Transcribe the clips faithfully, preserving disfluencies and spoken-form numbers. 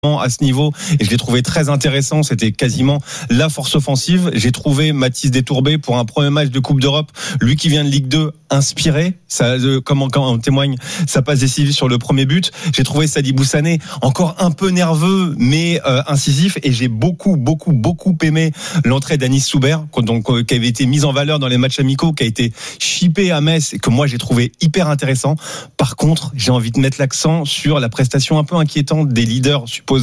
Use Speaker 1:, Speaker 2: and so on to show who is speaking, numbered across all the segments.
Speaker 1: à ce niveau et je l'ai trouvé très intéressant. C'était quasiment la force offensive. J'ai trouvé Mathis Détourbé pour un premier match de Coupe d'Europe, lui qui vient de Ligue deux, inspiré. Ça, euh, comme quand on témoigne sa passe décisive sur le premier but. J'ai trouvé Sadibou Sané encore un peu nerveux mais euh, incisif, et j'ai beaucoup beaucoup beaucoup aimé l'entrée d'Anis Soubert, donc euh, qui avait été mise en valeur dans les matchs amicaux, qui a été chippé à Metz et que moi j'ai trouvé hyper intéressant. Par contre, j'ai envie de mettre l'accent sur la prestation un peu inquiétante des leaders supposés.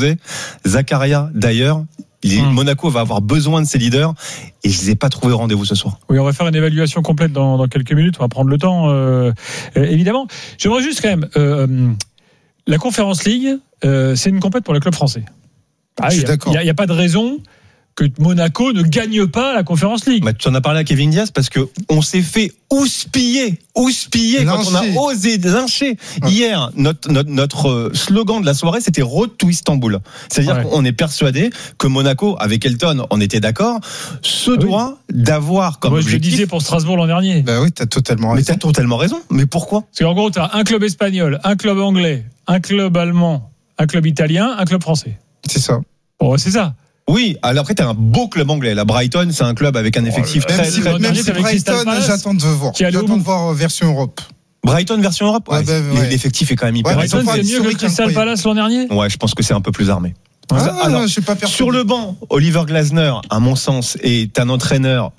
Speaker 1: Zakaria d'ailleurs, les, mmh. Monaco va avoir besoin de ses leaders et je les ai pas trouvés au rendez-vous ce soir.
Speaker 2: Oui, on va faire une évaluation complète dans, dans quelques minutes, on va prendre le temps euh, euh, évidemment. J'aimerais juste quand même euh, la Conference League, euh, c'est une compète pour les clubs français. Ah,
Speaker 3: je suis
Speaker 2: y a,
Speaker 3: d'accord.
Speaker 2: Il n'y a, a pas de raison que Monaco ne gagne pas la Conference League.
Speaker 1: Bah, tu en as parlé à Kevin Diaz parce que on s'est fait houspiller, houspiller quand on a osé lyncher. Ouais. Hier, notre, notre, notre slogan de la soirée, c'était Road to Istanbul. C'est-à-dire ouais. qu'on est persuadé que Monaco, avec Elton, on était d'accord, se doit oui. d'avoir comme
Speaker 2: Moi,
Speaker 1: objectif.
Speaker 2: Je le disais pour Strasbourg l'an dernier.
Speaker 3: Bah oui, t'as totalement raison.
Speaker 1: Mais t'as totalement raison. Mais pourquoi ?
Speaker 2: Parce qu'en gros, t'as un club espagnol, un club anglais, un club allemand, un club italien, un club français.
Speaker 3: C'est ça.
Speaker 2: Bon, c'est ça.
Speaker 1: Oui, alors après, t'as un beau club anglais. La Brighton, c'est un club avec un effectif
Speaker 3: oh,
Speaker 1: très...
Speaker 3: Même si, très même si Brighton, j'attends de voir. J'attends de voir version Europe.
Speaker 1: Brighton version Europe, ouais, ouais, bah, ouais. L'effectif est quand même hyper...
Speaker 2: Ouais, Brighton, c'est mieux que Crystal Palace l'an dernier.
Speaker 1: Ouais, je pense que c'est un peu plus armé.
Speaker 3: Ah, alors, je suis pas persuadé.
Speaker 1: Sur le banc, Oliver Glasner, à mon sens, est un entraîneur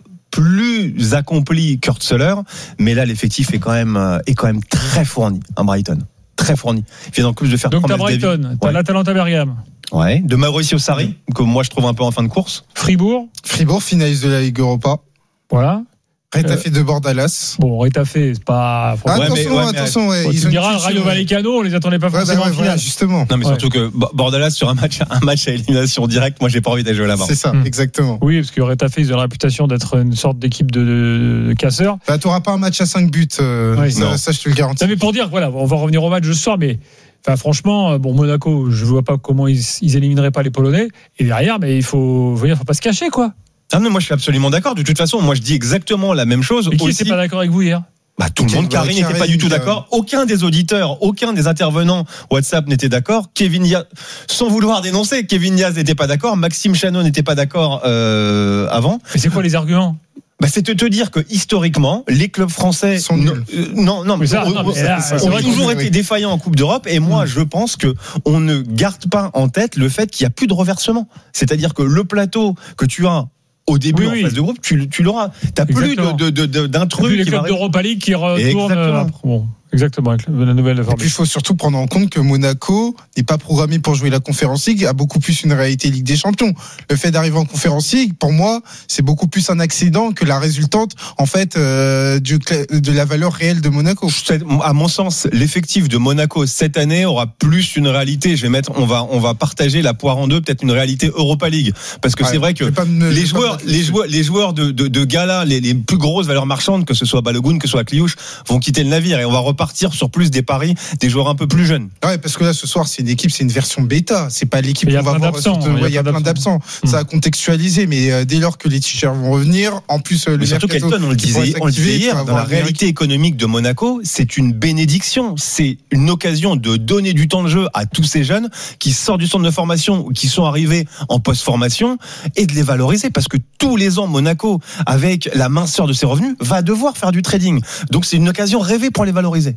Speaker 1: plus accompli qu'Hurtzeler, mais là, l'effectif est quand même, est quand même très fourni, un Brighton. Très fourni. Il vient en plus de faire...
Speaker 2: Donc t'as Brighton, t'as ouais. l'Atalanta Bergame.
Speaker 1: Ouais, de Mauricio Sarri, que moi je trouve un peu en fin de course.
Speaker 2: Fribourg.
Speaker 3: Fribourg, finaliste de la Ligue Europa.
Speaker 2: Voilà.
Speaker 3: Retafe euh, de Bordalas.
Speaker 2: Bon, Retafe, c'est pas.
Speaker 3: Ah, attention, ouais, mais, ouais, attention, ouais.
Speaker 2: Bon,
Speaker 3: ils
Speaker 2: tu me diras, le Rayo Vallecano, on les attendait pas
Speaker 3: ouais,
Speaker 2: forcément
Speaker 3: bah, ouais,
Speaker 2: en finale.
Speaker 3: voilà, justement.
Speaker 1: Non, mais ouais. surtout que Bordalas sur un match, un match à élimination directe, moi j'ai pas envie d'aller jouer là-bas.
Speaker 3: C'est ça, mmh. exactement.
Speaker 2: Oui, parce que Retafe, ils ont la réputation d'être une sorte d'équipe de, de, de casseurs.
Speaker 3: Bah, t'auras pas un match à cinq buts, euh, ouais, ça, ça, je te le garantis.
Speaker 2: Non, mais pour dire, voilà, on va revenir au match ce soir, mais. Enfin, franchement, bon, Monaco, je vois pas comment ils, ils élimineraient pas les Polonais. Et derrière, mais il faut, il faut pas se cacher, quoi.
Speaker 1: Ah non, moi je suis absolument d'accord. De toute façon, moi je dis exactement la même chose.
Speaker 2: Et qui
Speaker 1: aussi.
Speaker 2: n'était pas d'accord avec vous hier ?
Speaker 1: Bah, tout le monde, Karine n'était pas du tout d'accord. Aucun des auditeurs, aucun des intervenants WhatsApp n'était d'accord. Kevin Diaz, sans vouloir dénoncer, Kevin Diaz n'était pas d'accord. Maxime Chanot n'était pas d'accord euh, avant.
Speaker 2: Mais c'est quoi les arguments ?
Speaker 1: Bah, c'est de te dire que historiquement, les clubs français
Speaker 3: sont nuls.
Speaker 1: Euh, non, non, mais ça,
Speaker 2: non, mais là,
Speaker 1: ça, ont toujours été défaillants en Coupe d'Europe. Et moi, mmh. je pense que on ne garde pas en tête le fait qu'il y a plus de reversement. C'est-à-dire que le plateau que tu as au début oui, en oui. phase de groupe, tu, tu l'auras. T'as Exactement. plus de, de, de, d'intrus.
Speaker 2: Plus les clubs d'Europa League qui retournent. Euh, bon. Exactement, avec la nouvelle formule.
Speaker 3: Et puis il faut surtout prendre en compte que Monaco n'est pas programmé pour jouer la Conference League, a beaucoup plus une réalité Ligue des Champions. Le fait d'arriver en Conference League, pour moi, c'est beaucoup plus un accident que la résultante en fait euh, du, de la valeur réelle de Monaco.
Speaker 1: À mon sens, l'effectif de Monaco cette année aura plus une réalité. Je vais mettre, on va, on va partager la poire en deux, peut-être une réalité Europa League, parce que ouais, c'est vrai que me, les joueurs, les joueurs, les joueurs de, de, de gala, les, les plus grosses valeurs marchandes, que ce soit Balogun, que ce soit Kliouch, vont quitter le navire et on va partir sur plus des paris des joueurs un peu plus jeunes.
Speaker 3: Ouais, parce que là ce soir c'est une équipe, c'est une version bêta, c'est pas l'équipe qu'on va voir.
Speaker 2: Il
Speaker 3: y a plein d'absents. Ça a contextualisé, mais euh, dès lors que les t-shirts vont revenir, en plus euh, le
Speaker 1: surtout qu'Elton, on le disait, on le disait hier, dans la réalité économique de Monaco, c'est une bénédiction, c'est une occasion de donner du temps de jeu à tous ces jeunes qui sortent du centre de formation ou qui sont arrivés en post-formation et de les valoriser, parce que tous les ans Monaco, avec la minceur de ses revenus, va devoir faire du trading. Donc c'est une occasion rêvée pour les valoriser.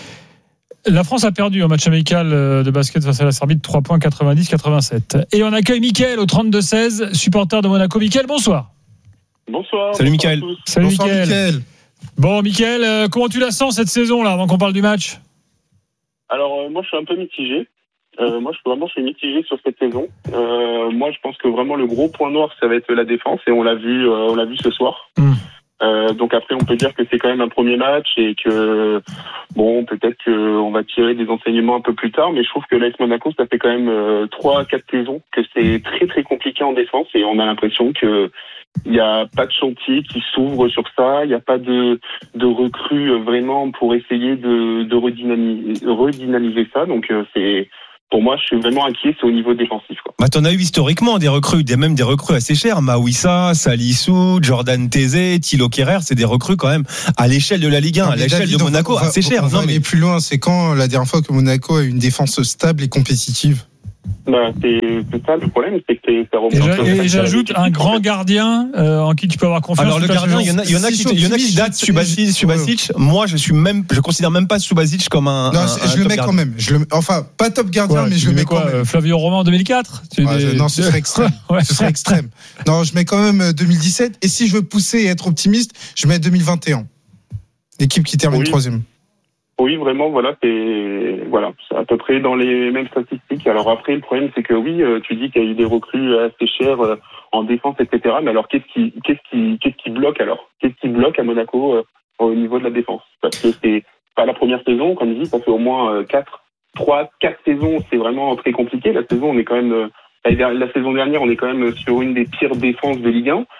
Speaker 2: La France a perdu un match amical de basket face à la Serbie de trois points quatre-vingt-dix quatre-vingt-sept. Et on accueille Mickaël au trente-deux seize, supporter de Monaco. Mickaël, bonsoir.
Speaker 4: Bonsoir.
Speaker 1: Salut Mickaël.
Speaker 2: Salut
Speaker 3: bonsoir Mickaël.
Speaker 2: Bon Mickaël, euh, comment tu la sens cette saison là, avant qu'on parle du match ?
Speaker 4: Alors euh, moi je suis un peu mitigé. Euh, moi je suis vraiment je suis mitigé sur cette saison. Euh, moi je pense que vraiment le gros point noir ça va être la défense et on l'a vu, euh, on l'a vu ce soir. Mmh. Euh, donc après on peut dire que c'est quand même un premier match et que bon peut-être qu'on va tirer des enseignements un peu plus tard, mais je trouve que l'A S Monaco ça fait quand même euh, trois à quatre saisons que c'est très très compliqué en défense et on a l'impression que il n'y a pas de chantier qui s'ouvre sur ça, il n'y a pas de de recrues vraiment pour essayer de de redynamiser, redynamiser ça, donc euh, c'est pour moi, je suis vraiment inquiet, c'est au niveau défensif. Quoi.
Speaker 1: Bah, t'en as eu historiquement des recrues, des, même des recrues assez chères. Maouissa, Salissou, Jordan Tézé, Thilo Kerrer, c'est des recrues quand même à l'échelle de la Ligue un, non, à l'échelle David, de Monaco,
Speaker 3: va,
Speaker 1: assez chères.
Speaker 3: On va non, aller mais... plus loin, c'est quand la dernière fois que Monaco a eu une défense stable et compétitive ?
Speaker 4: Bah, c'est, c'est ça le problème, c'est que ça remonte.
Speaker 2: Et, et j'ajoute un grand gardien euh, en qui tu peux avoir confiance.
Speaker 1: Alors le gardien, il y en a, il y en a qui, il y en a qui datent. Subasic, Subasic. Moi, je suis même, je considère même pas Subasic comme un.
Speaker 3: Non,
Speaker 1: un,
Speaker 3: je
Speaker 1: un
Speaker 3: le mets
Speaker 1: gardien.
Speaker 3: quand même. Je le, enfin, pas top gardien, ouais, mais je le mets quoi, quand même.
Speaker 2: Flavio Romain en deux mille quatre.
Speaker 3: Ouais, des... Non, ce serait extrême. Ouais. Ce serait extrême. Non, je mets quand même deux mille dix-sept. Et si je veux pousser et être optimiste, je mets deux mille vingt et un. L'équipe qui termine
Speaker 4: oui.
Speaker 3: troisième.
Speaker 4: Oui, vraiment, voilà, c'est voilà, c'est à peu près dans les mêmes statistiques. Alors après, le problème, c'est que oui, tu dis qu'il y a eu des recrues assez chères en défense, et cetera. Mais alors, qu'est-ce qui, qu'est-ce qui, qu'est-ce qui bloque alors Qu'est-ce qui bloque à Monaco euh, au niveau de la défense? Parce que c'est pas la première saison, comme je dis, ça fait au moins quatre, trois, quatre saisons. C'est vraiment très compliqué. La saison, on est quand même la, la saison dernière, on est quand même sur une des pires défenses de Ligue un.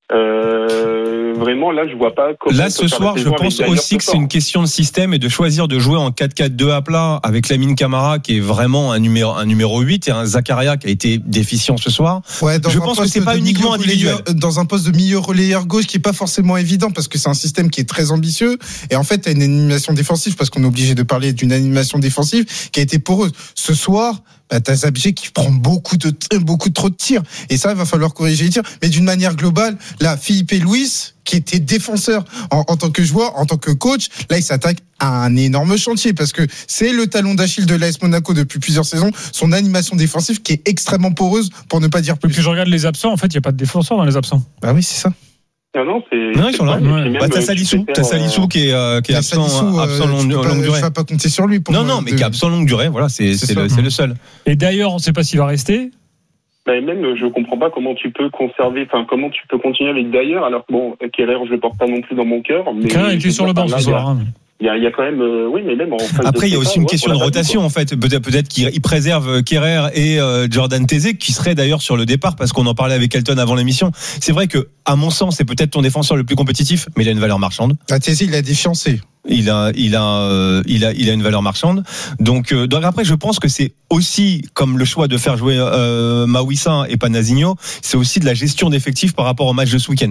Speaker 4: Euh, vraiment, là, je vois pas comment.
Speaker 1: Là, ce soir, je pense aussi que c'est une question de système et de choisir de jouer en quatre quatre deux à plat avec Lamine Camara qui est vraiment un numéro, un numéro huit et un Zakaria qui a été déficient ce soir.
Speaker 3: Ouais,
Speaker 1: je pense que c'est pas uniquement individuel.
Speaker 3: Relayeur, dans un poste de milieu relayeur gauche qui est pas forcément évident parce que c'est un système qui est très ambitieux et en fait, t'as une animation défensive parce qu'on est obligé de parler d'une animation défensive qui a été poreuse. Ce soir, bah, t'as Zabjé qui prend beaucoup de, beaucoup trop de tirs. Et ça, il va falloir corriger les tirs. Mais d'une manière globale, là, Filipe Luis, qui était défenseur en, en tant que joueur, en tant que coach, là, il s'attaque à un énorme chantier parce que c'est le talon d'Achille de l'A S Monaco depuis plusieurs saisons. Son animation défensive qui est extrêmement poreuse, pour ne pas dire plus.
Speaker 2: Puis je regarde les absents, en fait, il n'y a pas de défenseur dans les absents.
Speaker 3: Bah oui, c'est ça.
Speaker 4: Non, non, c'est.
Speaker 1: Non, ils sont là.
Speaker 4: Ouais.
Speaker 1: Bah, t'as Salissou, t'as Salissou qui est, euh, qui est absent,
Speaker 3: Salissou,
Speaker 1: absent longue,
Speaker 3: euh,
Speaker 1: longue durée.
Speaker 3: Je vais pas compter sur lui. Pour
Speaker 1: non, non, mais de... qui est absent longue durée. Voilà, c'est, c'est, c'est, le, c'est le seul.
Speaker 2: Et d'ailleurs, on ne sait pas s'il va rester.
Speaker 4: Bah, même, je comprends pas comment tu peux conserver, enfin, comment tu peux continuer avec Dayer, alors que bon, Keller, je le porte pas non plus dans mon cœur.
Speaker 2: Keller était sur le banc ce soir.
Speaker 4: Il y a, il y a quand même, euh, oui, mais même en face
Speaker 1: après, il y a aussi une
Speaker 4: ouais,
Speaker 1: question de rotation, en fait. Peut-être, peut-être qu'il préserve Kerrer et euh, Jordan Tézé, qui serait d'ailleurs sur le départ, parce qu'on en parlait avec Elton avant l'émission. C'est vrai que, à mon sens, c'est peut-être ton défenseur le plus compétitif, mais il a une valeur marchande.
Speaker 3: Ah, Tézé, il a des fiancés.
Speaker 1: Il a, il a, euh, il a, il a une valeur marchande. Donc, euh, donc après, je pense que c'est aussi comme le choix de faire jouer euh, Maouissa et pas Nazinho, c'est aussi de la gestion d'effectifs par rapport au match de ce week-end.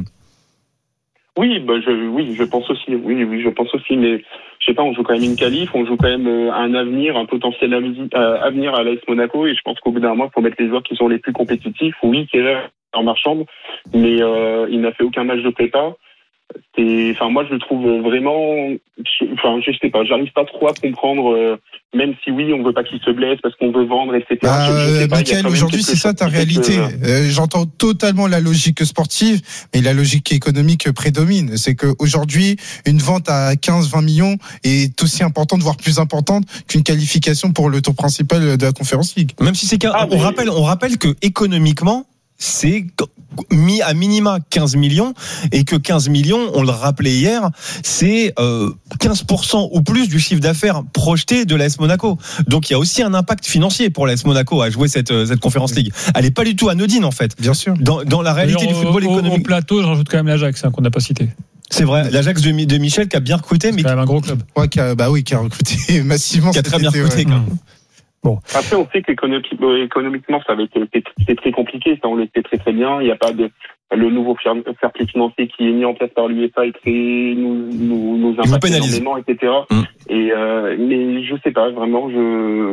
Speaker 4: Oui, bah je, oui, je pense aussi. Oui, oui, je pense aussi. Mais je sais pas, on joue quand même une qualif, on joue quand même un avenir, un potentiel avenir à l'A S Monaco. Et je pense qu'au bout d'un moment, il faut mettre les joueurs qui sont les plus compétitifs. Oui, Keller en marchande, mais euh, il n'a fait aucun match de prépa. C'est, enfin, moi, je le trouve vraiment, je, enfin, je sais pas, j'arrive pas trop à comprendre, euh, même si oui, on veut pas qu'il se blesse parce qu'on veut vendre, et cetera.
Speaker 3: Bah,
Speaker 4: je, je sais pas,
Speaker 3: Michael, aujourd'hui, c'est ça ta réalité. Que... Euh, j'entends totalement la logique sportive, mais la logique économique prédomine. C'est qu'aujourd'hui, une vente à quinze vingt millions est aussi importante, voire plus importante qu'une qualification pour le tour principal de la Conference League.
Speaker 1: Même si c'est qu'un, ah, on mais... rappelle, on rappelle que économiquement, c'est mis à minima quinze millions et que quinze millions, on le rappelait hier, c'est euh, quinze pour cent ou plus du chiffre d'affaires projeté de l'A S Monaco. Donc il y a aussi un impact financier pour l'A S Monaco à jouer cette, cette Conference League. Elle n'est pas du tout anodine en fait.
Speaker 3: Bien sûr.
Speaker 1: Dans, dans la réalité du football
Speaker 2: au,
Speaker 1: économique.
Speaker 2: Au plateau, je rajoute quand même l'Ajax hein, qu'on n'a pas cité.
Speaker 1: C'est vrai, l'Ajax de, de Michel qui a bien recruté,
Speaker 2: c'est
Speaker 1: mais
Speaker 2: quand même un gros club.
Speaker 3: Ouais, qui a, bah oui, qui a recruté massivement.
Speaker 1: Qui a très bien recruté. Ouais. Quand même.
Speaker 4: Bon. Après, on sait qu'économiquement, ça va être c'est très compliqué. Ça, on le sait très très bien. Il n'y a pas de le nouveau fair play financier qui est mis en place par l'UEFA et très nous nous nous impacte énormément, et cetera. Mmh. Et euh, mais je sais pas vraiment. Je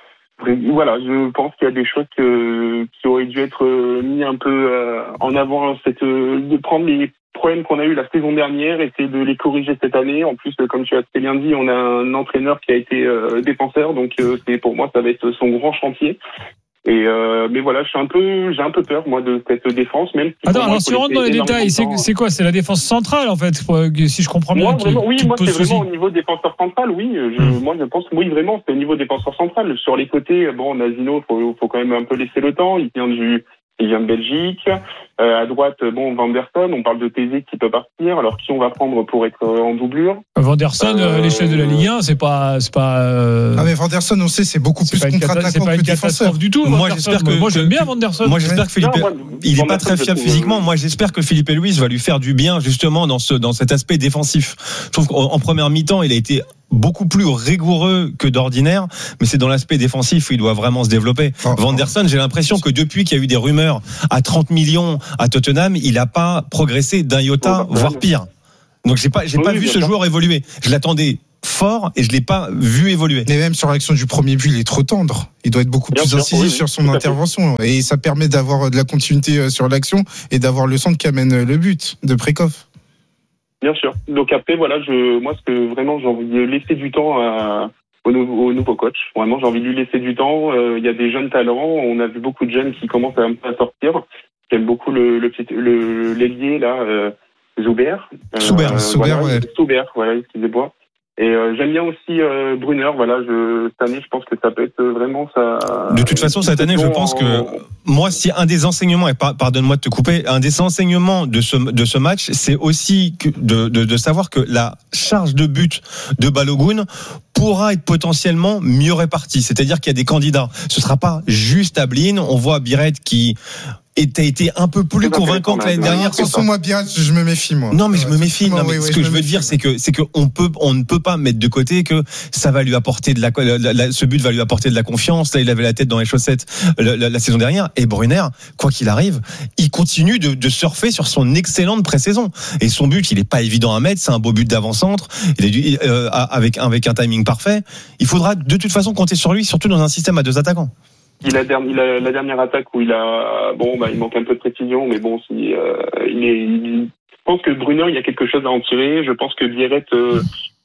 Speaker 4: voilà, je pense qu'il y a des choses que, qui auraient dû être mis un peu euh, en avant. Cette de prendre les problèmes qu'on a eu la saison dernière, essayer de les corriger cette année. En plus, comme tu as très bien dit, on a un entraîneur qui a été euh, défenseur, donc euh, c'est pour moi ça va être son grand chantier. Et euh, mais voilà, je suis un peu, j'ai un peu peur moi de cette défense, même. Si
Speaker 2: Attends,
Speaker 4: moi,
Speaker 2: alors si on rentre dans les détails, c'est, c'est quoi? C'est la défense centrale en fait, si je comprends bien.
Speaker 4: Moi, vraiment,
Speaker 2: qui,
Speaker 4: oui,
Speaker 2: qui
Speaker 4: moi c'est
Speaker 2: souci.
Speaker 4: vraiment au niveau défenseur central, oui. Je, mmh. Moi je pense, oui vraiment, c'est au niveau défenseur central. Sur les côtés, bon, Nazino, faut, faut quand même un peu laisser le temps. Il vient du Il vient de Belgique. Euh, à droite, bon, Van der Son, on parle de Tézé qui peut partir. Alors, qui on va prendre pour être en doublure?
Speaker 2: Van der Son, euh, l'échelle de la Ligue un, c'est pas, c'est pas. Euh...
Speaker 3: Ah mais Van der Son, on sait, c'est beaucoup
Speaker 2: c'est
Speaker 3: plus contre-attaquant
Speaker 2: c'est pas une
Speaker 3: que
Speaker 2: catastrophe
Speaker 3: défenseur.
Speaker 2: du tout.
Speaker 1: Moi, j'espère que
Speaker 2: moi j'aime bien Van der Son.
Speaker 1: Moi, j'espère que Philippe, non, moi, il est pas très fiable physiquement.
Speaker 4: Euh...
Speaker 1: Moi, j'espère que Filipe Luis va lui faire du bien justement dans ce dans cet aspect défensif. Je trouve qu'en première mi-temps, il a été beaucoup plus rigoureux que d'ordinaire, mais c'est dans l'aspect défensif où il doit vraiment se développer. Oh, Van der Son, j'ai l'impression que depuis qu'il y a eu des rumeurs à trente millions à Tottenham, il n'a pas progressé d'un iota, oh, voire pire. Donc j'ai pas, j'ai
Speaker 4: Oui,
Speaker 1: pas
Speaker 4: oui,
Speaker 1: vu
Speaker 4: bien
Speaker 1: ce
Speaker 4: sûr.
Speaker 1: joueur évoluer. Je l'attendais fort et je l'ai pas vu évoluer.
Speaker 3: Mais même sur l'action du premier but, il est trop tendre. Il doit être beaucoup
Speaker 4: Bien
Speaker 3: plus
Speaker 4: sûr,
Speaker 3: incisif
Speaker 4: oui, oui,
Speaker 3: sur son
Speaker 4: tout à fait.
Speaker 3: intervention. Et ça permet d'avoir de la continuité sur l'action et d'avoir le centre qui amène le but de Précoff.
Speaker 4: Bien sûr. Donc après, voilà, je, moi, ce que vraiment, j'ai envie de laisser du temps à, au, nouveau, au nouveau coach. Vraiment, j'ai envie de lui laisser du temps. Euh, il y a des jeunes talents. On a vu beaucoup de jeunes qui commencent à, à sortir. J'aime beaucoup le, le, petit- le, l'ailier, là, euh, Zoubert. Euh,
Speaker 1: Soubert,
Speaker 3: Soubert,
Speaker 4: voilà,
Speaker 3: ouais.
Speaker 4: Soubert, voilà, excusez-moi. Et euh, j'aime bien aussi euh, Brunner. Voilà, je, cette année, je pense que ça peut être vraiment ça.
Speaker 1: De toute façon, cette année, je pense que moi, si un des enseignements, et par- pardonne-moi de te couper, un des enseignements de ce de ce match, c'est aussi que de, de de savoir que la charge de but de Balogun pourra être potentiellement mieux répartie. C'est-à-dire qu'il y a des candidats. Ce sera pas juste Ablin. On voit Biret qui était été un peu plus convaincant que l'année dernière.
Speaker 3: Attention, moi, bien, je me méfie, moi.
Speaker 1: Non, mais je me méfie. Non, mais
Speaker 3: Oui, oui,
Speaker 1: ce
Speaker 3: je
Speaker 1: que
Speaker 3: me
Speaker 1: je veux
Speaker 3: méfie,
Speaker 1: dire,
Speaker 3: ouais.
Speaker 1: c'est que c'est que on peut on ne peut pas mettre de côté que ça va lui apporter de la, la, la ce but va lui apporter de la confiance. Là, il avait la tête dans les chaussettes la, la, la saison dernière. Et Brunner, quoi qu'il arrive, il continue de, de surfer sur son excellente pré-saison. Et son but, il est pas évident à mettre. C'est un beau but d'avant-centre. Il est du, euh, avec avec un timing parfait. Il faudra de toute façon compter sur lui, surtout dans un système à deux attaquants.
Speaker 4: Il a, der- il a la dernière attaque où il a bon bah il manque un peu de précision, mais bon si euh, il est il, je pense que Brunner il y a quelque chose à en tirer. Je pense que Biret euh,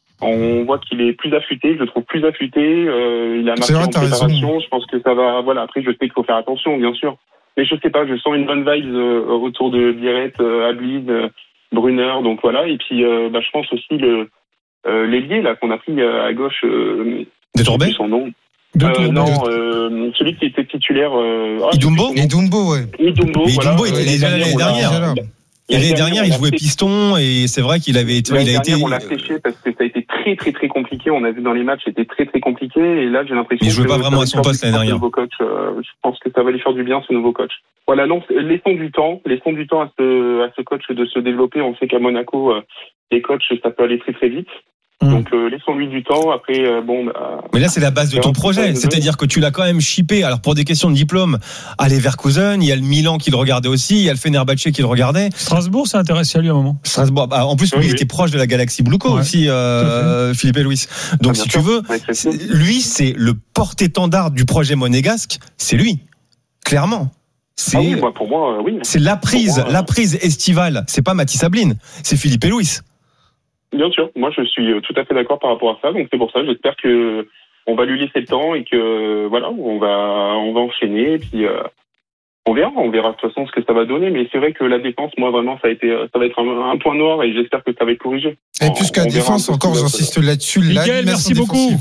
Speaker 4: on voit qu'il est plus affûté, je le trouve plus affûté, euh, il a marqué
Speaker 3: vrai,
Speaker 4: en
Speaker 3: t'as
Speaker 4: préparation,
Speaker 3: raison.
Speaker 4: je pense que ça va voilà, après je sais qu'il faut faire attention bien sûr. Mais je sais pas, je sens une bonne vibe euh, autour de Biret, euh, Ablin, euh, Brunner, donc voilà, et puis euh, bah je pense aussi le euh, l'ailier là qu'on a pris euh, à gauche euh,
Speaker 1: Détourbé.
Speaker 4: j'ai plus son nom.
Speaker 2: De
Speaker 4: Euh,
Speaker 2: tour,
Speaker 4: non,
Speaker 2: de-
Speaker 4: euh, celui qui était titulaire. Euh, ah,
Speaker 1: Idumbo
Speaker 3: Et Dumbo, ouais.
Speaker 4: Idumbo,
Speaker 1: Mais
Speaker 4: voilà.
Speaker 1: Idumbo était
Speaker 4: Euh,
Speaker 1: déjà
Speaker 4: l'année
Speaker 1: l'année
Speaker 4: on l'a-
Speaker 1: dernière.
Speaker 3: Déjà là.
Speaker 1: L'année dernière,
Speaker 4: on
Speaker 1: il
Speaker 4: l'a
Speaker 1: jouait
Speaker 4: fait-
Speaker 1: piston et c'est vrai qu'il avait été, il
Speaker 4: L'année
Speaker 1: a été.
Speaker 4: dernière, on l'a séché parce que ça a été très très très compliqué. On a vu dans les matchs, c'était très très compliqué. Et là, j'ai l'impression
Speaker 1: Il jouait
Speaker 4: que
Speaker 1: pas
Speaker 4: ça
Speaker 1: vraiment
Speaker 4: va
Speaker 1: à
Speaker 4: lui
Speaker 1: son
Speaker 4: faire
Speaker 1: poste
Speaker 4: du
Speaker 1: l'année
Speaker 4: bien, ce
Speaker 1: dernière.
Speaker 4: nouveau coach. Euh, je pense que ça va lui faire du bien, ce nouveau coach. Voilà, donc laissons du temps, laissons du temps à ce à ce coach de se développer. On sait qu'à Monaco, euh, les coachs, ça peut aller très très vite.
Speaker 2: Mmh.
Speaker 4: Donc euh, laissons-lui du temps. Après, euh, bon. Bah,
Speaker 1: Mais là, c'est la base de ton projet. C'est-à-dire que tu l'as quand même chippé. Alors, pour des questions de diplôme, à Leverkusen, il y a le Milan qui le regardait aussi, il y a le Fenerbahçe qui le regardait.
Speaker 2: Strasbourg s'est intéressé à lui à un moment.
Speaker 1: Strasbourg. Bah, en plus, lui,
Speaker 4: Oui,
Speaker 1: il
Speaker 4: oui.
Speaker 1: était proche de la Galaxie Bluco
Speaker 2: Ouais,
Speaker 1: aussi, euh, Philippe et Louis. Donc,
Speaker 4: Ah,
Speaker 1: si
Speaker 4: bien
Speaker 1: tu
Speaker 4: sûr.
Speaker 1: veux,
Speaker 4: Avec Chelsea.
Speaker 1: c'est- lui, c'est le porte-étendard du projet monégasque. C'est lui. Clairement. C'est,
Speaker 4: Ah oui, moi, pour moi, euh, oui.
Speaker 1: c'est la prise,
Speaker 4: Pour moi, euh,
Speaker 1: la prise estivale. C'est pas Mathis Ablin. C'est Philippe et Louis.
Speaker 4: Bien sûr, moi je suis tout à fait d'accord par rapport à ça, donc c'est pour ça, j'espère que on va lui laisser le temps et que voilà, on va on va enchaîner, et puis euh, on verra, on verra de toute façon ce que ça va donner, mais c'est vrai que la défense, moi vraiment, ça a été, ça va être un, un point noir et j'espère que ça va être corrigé.
Speaker 3: Et
Speaker 4: On-
Speaker 3: plus qu'à
Speaker 4: on verra
Speaker 3: défense,
Speaker 4: un peu
Speaker 3: encore,
Speaker 4: ce qui va se-
Speaker 3: j'insiste là-dessus.
Speaker 2: Mickaël,
Speaker 3: l'animation
Speaker 2: merci beaucoup.
Speaker 3: défensive.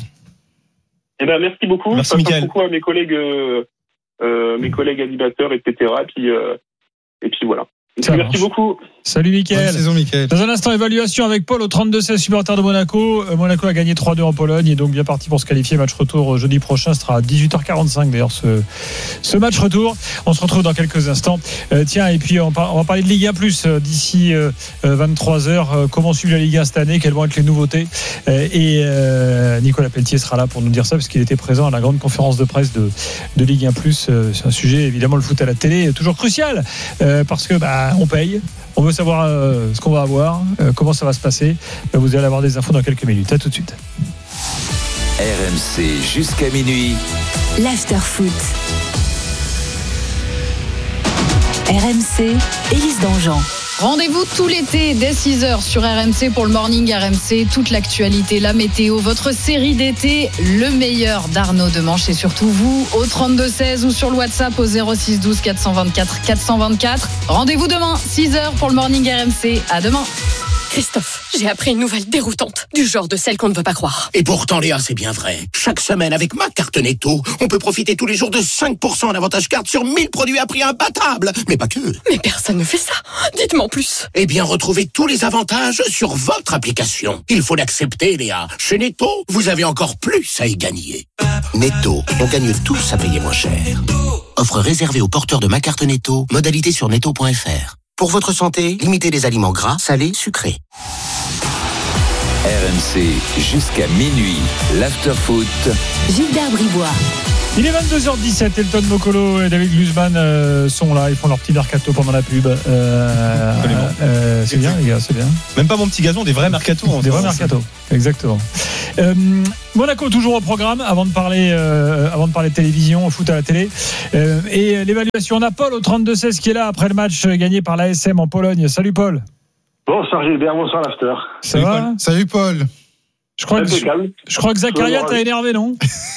Speaker 4: Eh ben merci beaucoup,
Speaker 1: Merci,
Speaker 4: je passe un
Speaker 1: Mickaël.
Speaker 4: coucou à mes collègues, euh, euh, mes collègues animateurs, et cetera. Et puis euh, et puis voilà. Et
Speaker 2: Ça
Speaker 4: puis, merci
Speaker 2: marche.
Speaker 4: beaucoup.
Speaker 2: Salut
Speaker 3: Bonne
Speaker 2: Mickaël.
Speaker 3: saison, Mickaël.
Speaker 2: Dans un instant, évaluation avec Paul au trente-deux seize, supporter de Monaco. Euh, Monaco a gagné trois deux en Pologne et donc bien parti pour se qualifier. Match retour jeudi prochain, ce sera à dix-huit heures quarante-cinq d'ailleurs ce, ce match retour. On se retrouve dans quelques instants. Euh, tiens, et puis on, par, on va parler de Ligue un plus euh, d'ici euh, vingt-trois heures. Euh, comment suivre la Ligue un cette année, quelles vont être les nouveautés. Euh, et euh, Nicolas Pelletier sera là pour nous dire ça parce qu'il était présent à la grande conférence de presse de, de Ligue un plus. Euh, c'est un sujet, évidemment, le foot à la télé est toujours crucial euh, parce que bah, on paye. On veut savoir euh, ce qu'on va avoir, euh, comment ça va se passer. Euh, vous allez avoir des infos dans quelques minutes. À tout de suite.
Speaker 5: R M C jusqu'à minuit.
Speaker 6: L'after-foot. R M C, Élise Dangean.
Speaker 7: Rendez-vous tout l'été dès six heures sur R M C pour le Morning R M C. Toute l'actualité, la météo, votre série d'été, le meilleur d'Arnaud Demanche et surtout vous au trente-deux seize ou sur le WhatsApp au zéro six douze quatre cent vingt-quatre quatre cent vingt-quatre. Rendez-vous demain, six heures pour le Morning R M C. À demain.
Speaker 8: Christophe, j'ai appris une nouvelle déroutante, du genre de celle qu'on ne veut pas croire.
Speaker 9: Et pourtant, Léa, c'est bien vrai. Chaque semaine, avec ma carte Netto, on peut profiter tous les jours de cinq pour cent en avantage carte sur mille produits à prix imbattable. Mais pas que.
Speaker 8: Mais personne ne fait ça. Dites-moi en plus.
Speaker 9: Eh bien, retrouvez tous les avantages sur votre application. Il faut l'accepter, Léa. Chez Netto, vous avez encore plus à y gagner. Netto, on gagne tous à payer moins cher. Offre réservée aux porteurs de ma carte Netto. Modalité sur netto point f r. Pour votre santé, limitez les aliments gras, salés, sucrés.
Speaker 5: R M C jusqu'à minuit. L'after-foot.
Speaker 6: Gilbert Bribois.
Speaker 2: Il est vingt-deux heures dix-sept, Elton Mokolo et David Glusman euh, sont là, ils font leur petit mercato pendant la pub. Euh, euh, c'est bien les gars, c'est bien.
Speaker 1: Même pas mon petit gazon, des vrais mercato.
Speaker 2: Des vrais mercato, exactement. Euh, Monaco toujours au programme avant de parler, euh, avant de parler de télévision, foot à la télé. Euh, et l'évaluation, on a Paul au trente-deux seize qui est là après le match gagné par l'A S M en Pologne. Salut Paul.
Speaker 10: Bonsoir Gilbert, bonsoir l'after.
Speaker 2: Ça
Speaker 3: Salut
Speaker 2: va
Speaker 3: Paul. Salut Paul.
Speaker 2: Je crois, que, je, je crois que Zakaria t'a énervé, non?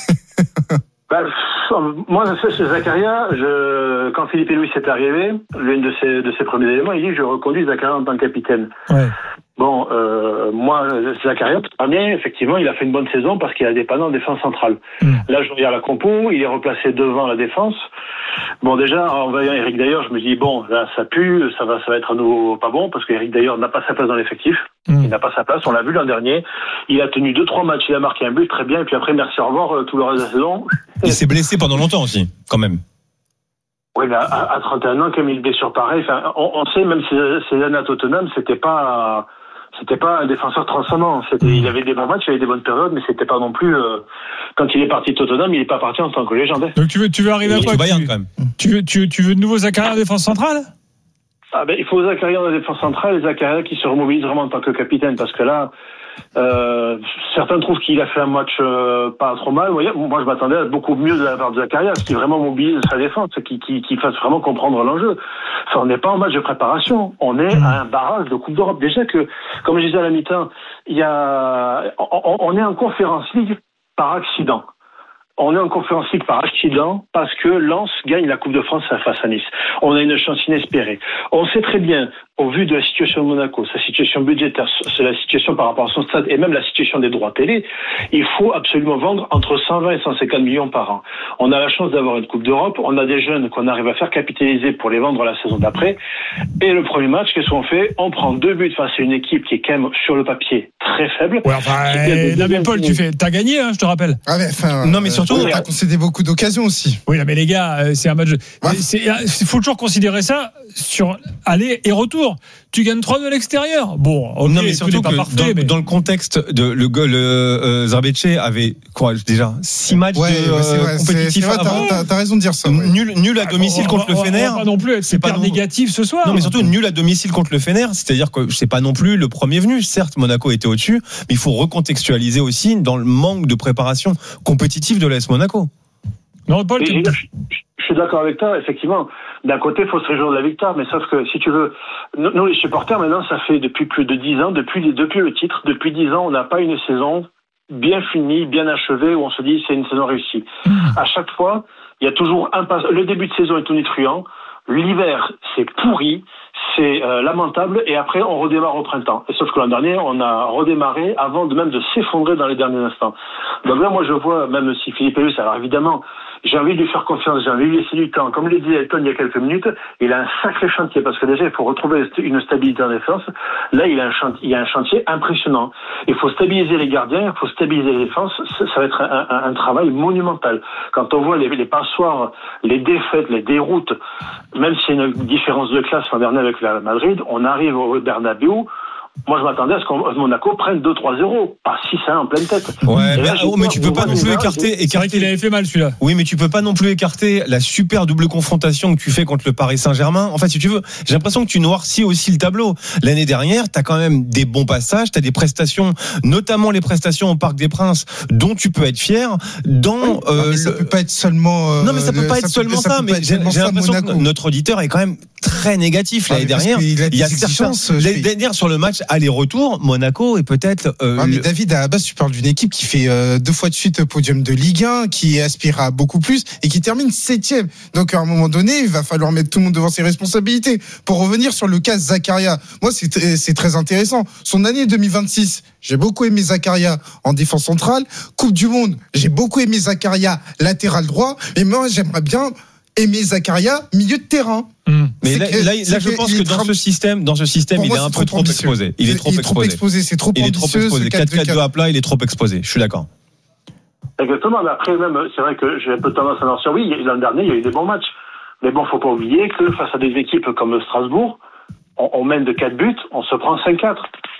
Speaker 10: Bah, moi, c'est Zakaria. Je, quand Philippe et Louis s'est arrivé, l'une de ses, de ses premiers éléments, il dit je reconduis Zakaria en tant que capitaine.
Speaker 2: Ouais.
Speaker 10: Bon, euh, moi, Zakaria, très bien, effectivement, il a fait une bonne saison parce qu'il a dépendant en défense centrale. Mm. Là, je regarde la compo, il est replacé devant la défense. Bon, déjà, en voyant Eric Dayer, je me dis bon, là, ça pue, ça va, ça va être à nouveau pas bon parce qu'Eric Dayer n'a pas sa place dans l'effectif. Mm. Il n'a pas sa place. On l'a vu l'an dernier. Il a tenu deux, trois matchs, il a marqué un but, très bien. Et puis après, merci, au revoir, euh, tout le reste de la saison.
Speaker 1: Il s'est blessé pendant longtemps aussi, quand même.
Speaker 10: Oui, mais à, à trente et un ans, comme il blessure pareil, enfin, on, on sait, même si ces années à Tottenham, c'était pas, c'était pas un défenseur transcendant. C'était, il avait des bons matchs, il avait des bonnes périodes, mais c'était pas non plus, euh, quand il est parti de Tottenham, il est pas parti en tant que légende.
Speaker 2: Donc tu veux, tu veux arriver à quoi?
Speaker 1: Bayern, quand même.
Speaker 2: Tu veux, tu, tu veux de nouveau Zakaria en défense centrale?
Speaker 10: Ah ben, il faut Zakaria en défense centrale et Zakaria qui se remobilise vraiment en tant que capitaine, parce que là, Euh, certains trouvent qu'il a fait un match euh, pas trop mal. Moi, je m'attendais à beaucoup mieux de la part de Zakaria, ce qui vraiment mobilise sa défense, qui, qui, qui fasse vraiment comprendre l'enjeu. Enfin, on n'est pas en match de préparation, on est à un barrage de Coupe d'Europe. Déjà que, comme je disais à la mi-temps, il y a, on, on est en Conference League par accident. On est en Conference League par accident parce que Lens gagne la Coupe de France face à Nice. On a une chance inespérée. On sait très bien, au vu de la situation de Monaco, sa situation budgétaire, la situation par rapport à son stade et même la situation des droits télé, il faut absolument vendre entre cent vingt et cent cinquante millions par an. On a la chance d'avoir une Coupe d'Europe, on a des jeunes qu'on arrive à faire capitaliser pour les vendre la saison d'après. Et le premier match, qu'est-ce qu'on fait? On prend deux buts face à une équipe qui est quand même sur le papier très faible.
Speaker 2: Ouais, enfin, eh, non mais Paul, tu fais, t'as gagné, hein, je te rappelle.
Speaker 3: Ah mais, enfin,
Speaker 1: non mais surtout,
Speaker 3: euh, t'as concédé beaucoup d'occasions aussi.
Speaker 2: Oui, mais les gars, c'est un match. Il faut toujours considérer ça sur aller et retour. Tu gagnes trois deux à l'extérieur. Bon, okay,
Speaker 1: non mais surtout
Speaker 2: pas
Speaker 1: que
Speaker 2: parfait,
Speaker 1: dans,
Speaker 2: mais...
Speaker 1: dans le contexte de le le euh, Zarbetche avait quoi déjà six matchs
Speaker 3: ouais,
Speaker 1: de,
Speaker 3: c'est vrai,
Speaker 1: euh, compétitifs.
Speaker 3: C'est, c'est vrai, t'as, t'as raison de dire ça. Ouais.
Speaker 1: Nul nul à domicile
Speaker 2: on,
Speaker 1: contre
Speaker 2: on,
Speaker 1: le
Speaker 2: on,
Speaker 1: Fener.
Speaker 2: On va pas non plus être
Speaker 1: c'est
Speaker 2: super
Speaker 1: pas
Speaker 2: négatif ce soir.
Speaker 1: Non mais surtout nul à domicile contre le Fener, c'est-à-dire que c'est pas non plus le premier venu. Certes, Monaco était au-dessus, mais il faut recontextualiser aussi dans le manque de préparation compétitive de l'A S Monaco.
Speaker 2: Non, Paul, tu...
Speaker 10: je, je suis d'accord avec toi, effectivement. D'un côté, il faut se réjouir de la victoire, mais sauf que, si tu veux, nous, les supporters, maintenant, ça fait depuis plus de dix ans, depuis, depuis le titre, depuis dix ans, on n'a pas une saison bien finie, bien achevée, où on se dit c'est une saison réussie. Mmh. À chaque fois, il y a toujours un pas. Le début de saison est tonitruant, l'hiver, c'est pourri, c'est euh, lamentable, et après, on redémarre au printemps. Et sauf que l'an dernier, on a redémarré avant de même de s'effondrer dans les derniers instants. Donc là, moi, je vois, même si Philippe Eus, alors évidemment, j'ai envie de lui faire confiance, j'ai envie de lui laisser du temps. Comme l'a dit Elton il y a quelques minutes, il a un sacré chantier, parce que déjà, il faut retrouver une stabilité en défense. Là, il a un chantier, il y a un chantier impressionnant. Il faut stabiliser les gardiens, il faut stabiliser les défenses. Ça, ça va être un, un, un travail monumental. Quand on voit les, les passoires, les défaites, les déroutes, même s'il y a une différence de classe l'an dernier avec la Madrid, on arrive au Bernabéu. Moi, je m'attendais à ce que Monaco prenne deux trois zéro, pas six un en pleine tête.
Speaker 1: Ouais, là, mais, mais tu peux pas non plus écarter, écarter.
Speaker 2: C'est vrai qu'il avait fait mal celui-là.
Speaker 1: Oui, mais tu peux pas non plus écarter la super double confrontation que tu fais contre le Paris Saint-Germain. En fait, si tu veux, j'ai l'impression que tu noircis aussi le tableau. L'année dernière, t'as quand même des bons passages, t'as des prestations, notamment les prestations au Parc des Princes, dont tu peux être fier. Dans,
Speaker 3: oui, euh, non, mais ça
Speaker 1: le...
Speaker 3: peut pas être seulement. Euh,
Speaker 1: non, mais ça peut pas être ça seulement peut, ça. ça mais j'ai, j'ai l'impression Monaco. que notre auditeur est quand même très négatif l'année ah, dernière. Il, a il y a certains. L'année dernière sur le match aller-retour. Monaco et peut-être. Euh,
Speaker 3: ouais, mais David, à la base, tu parles d'une équipe qui fait euh, deux fois de suite podium de Ligue un, qui aspire à beaucoup plus et qui termine septième. Donc à un moment donné, il va falloir mettre tout le monde devant ses responsabilités. Pour revenir sur le cas Zakaria, moi c'est t- c'est très intéressant. Son année deux mille vingt-six, j'ai beaucoup aimé Zakaria en défense centrale. Coupe du Monde, j'ai beaucoup aimé Zakaria latéral droit. Et moi, j'aimerais bien aimer Zakaria milieu de terrain.
Speaker 1: Mmh. Mais là, que, là, là je pense que dans tra... ce système, dans ce système, il moi, est un peu trop ambitieux. exposé. Il est trop, il est trop exposé. exposé.
Speaker 3: C'est trop
Speaker 1: il
Speaker 3: ambitieux.
Speaker 1: Il est trop exposé. quatre quatre deux à plat, il est trop exposé. Je suis d'accord.
Speaker 10: Exactement. Mais après, même, c'est vrai que j'ai un peu tendance à dire, oui, l'an dernier, il y a eu des bons matchs. Mais bon, faut pas oublier que face à des équipes comme Strasbourg, on, on mène de quatre buts, on se prend cinq quatre.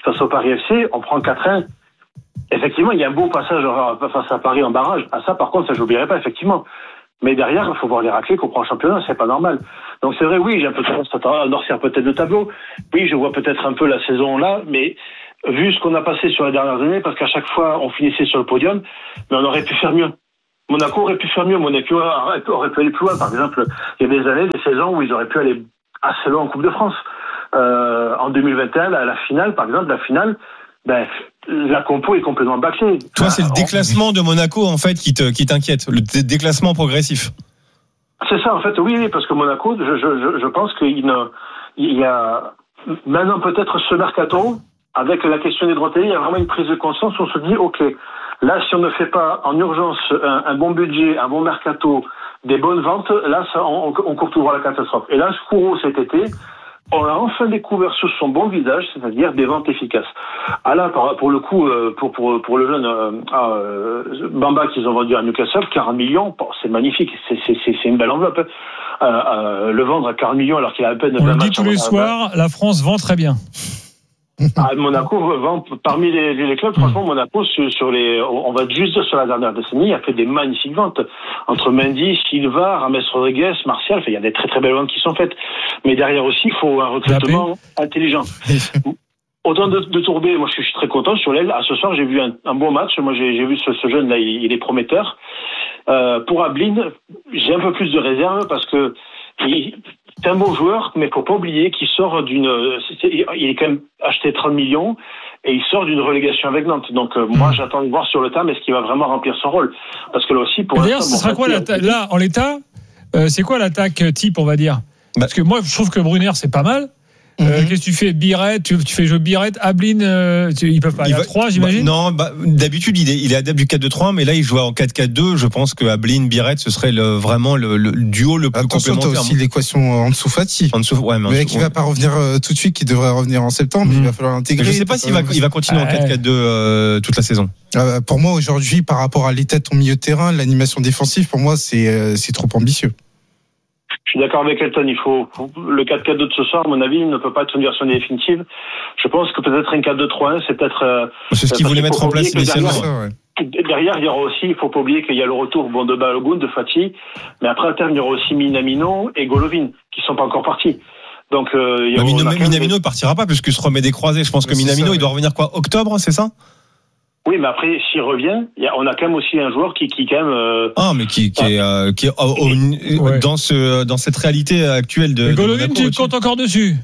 Speaker 10: face au Paris F C, on prend quatre un. Effectivement, il y a un beau passage face à Paris en barrage. À ça, par contre, ça, j'oublierai pas, effectivement. Mais derrière, il faut voir les raclés qu'on prend en championnat, c'est pas normal. Donc c'est vrai, oui, j'ai un peu tendance à noircir peut-être le tableau. Oui, je vois peut-être un peu la saison là, mais vu ce qu'on a passé sur les dernières années, parce qu'à chaque fois, on finissait sur le podium, mais on aurait pu faire mieux. Monaco aurait pu faire mieux, Monaco aurait pu aller plus loin. Par exemple, il y a des années, des saisons où ils auraient pu aller assez loin en Coupe de France. Euh, en deux mille vingt et un, la, la finale, par exemple, la finale, ben, la compo est complètement bâclée.
Speaker 1: Toi, c'est le déclassement de Monaco, en fait, qui te, qui t'inquiète, le dé- déclassement progressif.
Speaker 10: C'est ça, en fait, oui, oui, parce que Monaco, je, je, je pense qu'il ne, il y a maintenant peut-être ce mercato, avec la question des droits télé, il y a vraiment une prise de conscience où on se dit, ok, là, si on ne fait pas en urgence un, un bon budget, un bon mercato, des bonnes ventes, là, ça, on, on court tout droit à la catastrophe. Et là, Skuro, cet été, on a enfin découvert sous son bon visage, c'est-à-dire des ventes efficaces. Ah là, pour le coup, pour, pour, pour le jeune euh, euh, Bamba qu'ils ont vendu à Newcastle, quarante millions, bon, c'est magnifique, c'est, c'est, c'est, c'est une belle enveloppe. Euh, euh, le vendre à quarante millions alors qu'il a à peine...
Speaker 2: On le dit tous les soirs, la France vend très bien.
Speaker 10: Ah, Monaco vend parmi les, les clubs, franchement, Monaco sur, sur les, on va juste dire sur la dernière décennie, a fait des magnifiques ventes entre Mendy, Silva, Rames Rodriguez, Martial. Enfin, il y a des très très belles ventes qui sont faites, mais derrière aussi, il faut un recrutement intelligent. Autant de, de Tourbé, moi je suis très content sur l'aile. À ce soir, j'ai vu un, un bon match. Moi, j'ai, j'ai vu ce, ce jeune là, il, il est prometteur. Euh, pour Ablin, j'ai un peu plus de réserve parce que il, c'est un bon joueur, mais faut pas oublier qu'il sort d'une, il est quand même acheté trente millions et il sort d'une relégation avec Nantes. Donc euh, moi, j'attends de voir sur le terrain est-ce qu'il va vraiment remplir son rôle. Parce que là aussi, pour
Speaker 2: d'ailleurs, ce sera quoi l'atta- là en l'état euh, c'est quoi l'attaque type, on va dire? Parce que moi, je trouve que Brunner, c'est pas mal. Euh, mm-hmm. Qu'est-ce que tu fais, Biret, tu, tu fais jeu Biret, Ablin, euh, tu, ils peuvent pas aller à trois, j'imagine.
Speaker 1: Bah, non, bah, d'habitude il est, il est adepte du quatre deux trois, mais là il joue en quatre quatre deux. Je pense que Ablin, Biret, ce serait le, vraiment le, le duo le plus
Speaker 3: Attention,
Speaker 1: complémentaire.
Speaker 3: Attention, t'as aussi l'équation en dessous Fati.
Speaker 1: En dessous, ouais, mais,
Speaker 3: mais qui ouais. va pas revenir euh, tout de suite, qui devrait revenir en septembre. Mm-hmm. Il va falloir l'intégrer.
Speaker 1: Je sais pas s'il va, il va continuer en quatre quatre deux euh, toute la saison.
Speaker 3: Euh, pour moi aujourd'hui, par rapport à l'état de ton milieu de terrain, l'animation défensive, pour moi c'est euh, c'est trop ambitieux.
Speaker 10: Je suis d'accord avec Elton, il faut, le quatre quatre deux de ce soir, à mon avis, il ne peut pas être une version définitive. Je pense que peut-être un quatre deux trois un, c'est peut-être... Euh,
Speaker 1: c'est ce qu'il voulait mettre en place initialement.
Speaker 10: Derrière, derrière, il y aura aussi, il faut pas oublier qu'il y a le retour bon, de Balogun, de Fati, mais après, à terme, il y aura aussi Minamino et Golovin, qui sont pas encore partis. Donc, euh, il y a
Speaker 1: Minamino, Minamino ne partira pas, puisqu'il se remet des croisés. Je pense que Minamino, ça, il doit revenir quoi, octobre, c'est ça?
Speaker 10: Oui, mais après, s'il revient, y a, on a quand même aussi un joueur qui, qui quand même. Euh,
Speaker 1: ah, mais qui, qui est, euh, qui est oh, oh, ouais. dans ce, dans cette réalité actuelle de.
Speaker 2: Golovin, tu te comptes encore dessus.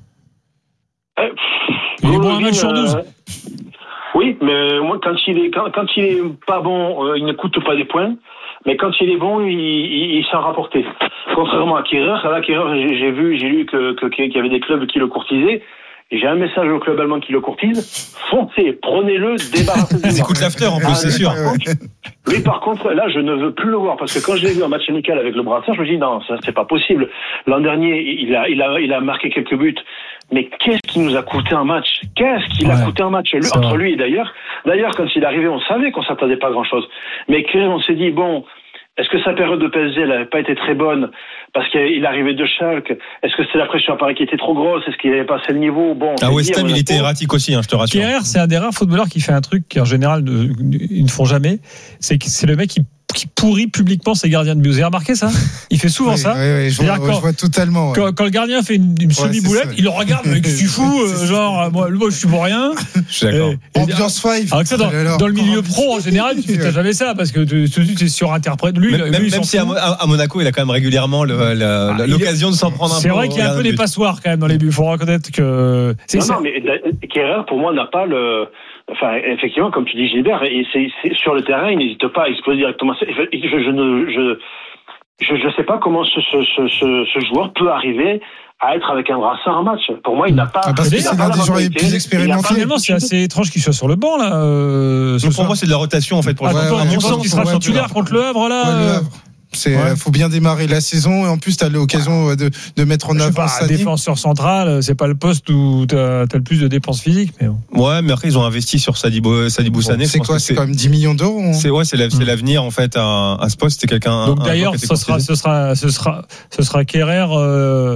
Speaker 10: Euh,
Speaker 2: il est bon un match sur douze. Euh,
Speaker 10: oui, mais moi, quand il est, quand, quand il est pas bon, euh, il ne coûte pas des points. Mais quand il est bon, il, il, il s'en rapportait. Contrairement à Kehrer, là, Kehrer, j'ai, j'ai vu, j'ai lu que, que, qu'il y avait des clubs qui le courtisaient. Et j'ai un message au club allemand qui le courtise. Foncez, prenez-le, débarrassez-vous.
Speaker 1: Ils écoutent l'after en plus, ah, c'est sûr.
Speaker 10: Oui, par contre, là, je ne veux plus le voir parce que quand je l'ai vu en match amical avec le Brassard, je me dis non, ça c'est pas possible. L'an dernier, il a, il a, il a marqué quelques buts. Mais qu'est-ce qui nous a coûté un match? Qu'est-ce qu'il ouais, a coûté un match lui, entre lui et d'ailleurs. D'ailleurs, quand il est arrivé, on savait qu'on s'attendait pas à grand-chose. Mais on s'est dit bon. Est-ce que sa période de P S G n'avait pas été très bonne parce qu'il arrivait de Schalke? Est-ce que c'était la pression à Paris qui était trop grosse? Est-ce qu'il n'avait pas assez le niveau? Bon,
Speaker 1: à West Ham, il était erratique aussi, hein, je te rassure.
Speaker 2: Kehrer, c'est un des rares footballeurs qui fait un truc qu'en général ils ne font jamais. C'est que c'est le mec qui qui pourrit publiquement ses gardiens de but. Vous avez remarqué ça? Il fait souvent
Speaker 3: oui,
Speaker 2: ça.
Speaker 3: Oui, oui, je, vois, quand, je vois totalement. Ouais.
Speaker 2: Quand, quand le gardien fait une, une semi-boulette, ouais, il le regarde, le mec, tu fous, euh, genre, moi, moi, je suis pour rien.
Speaker 1: Je suis d'accord.
Speaker 3: Et, Ambiance five.
Speaker 2: Alors que ça, dans, alors, dans le milieu pro, en général, tu n'as jamais ça, parce que tu, tu, tu es surinterprète. Lui,
Speaker 1: même,
Speaker 2: lui,
Speaker 1: même, même si à, à Monaco, il a quand même régulièrement le, la, ah, l'occasion de s'en prendre un peu.
Speaker 2: C'est vrai qu'il y a un peu des passoires quand même dans les buts. Il faut reconnaître que.
Speaker 10: C'est non, ça. Non, mais Kehrer, pour moi, n'a pas le. Enfin, effectivement, comme tu dis, Gilbert, et c'est, c'est sur le terrain, il n'hésite pas à exploser directement. Je, je, je ne, je, je, je sais pas comment ce, ce, ce, ce joueur peut arriver à être avec un brassard en match. Pour moi, il n'a pas.
Speaker 3: Ah, parce que c'est l'un des joueurs les plus expérimentés.
Speaker 2: Finalement, c'est assez étrange qu'il soit sur le banc là. Euh,
Speaker 1: pour moi, c'est de la rotation en fait. Pour
Speaker 2: ah,
Speaker 1: le
Speaker 2: ouais, ouais, pense qu'il sera titulaire contre le Havre là. Ouais, le Havre.
Speaker 3: C'est, ouais. faut bien démarrer la saison et en plus t'as l'occasion de, de mettre en avant
Speaker 2: un défenseur central, c'est pas le poste où t'as, t'as le plus de dépenses physiques, mais bon.
Speaker 1: Ouais, mais après ils ont investi sur Sadibou Sadibou Sané.
Speaker 3: Bon, c'est quoi, c'est, c'est quand même dix millions d'euros. Hein.
Speaker 1: C'est ouais, c'est, la, c'est l'avenir en fait à, à ce poste. C'est quelqu'un.
Speaker 2: Donc un, d'ailleurs, un ce sera, ce sera, ce sera, ce sera Kehrer. Euh,